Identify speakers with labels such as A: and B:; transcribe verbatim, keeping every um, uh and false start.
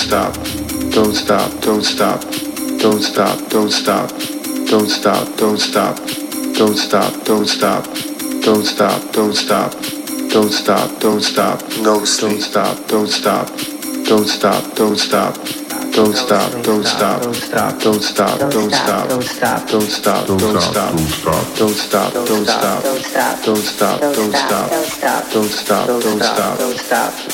A: stop, don't stop, don't stop, don't stop, don't stop, don't stop, don't stop, don't stop, don't stop, don't stop, don't stop, don't stop, don't stop, no sleep, don't stop, don't stop, don't stop, don't stop. Don't stop, don't stop, don't stop, don't stop, don't stop, don't stop, don't stop, don't stop, don't stop, don't stop, don't stop, don't stop, don't stop, don't stop, don't stop, don't stop, don't stop,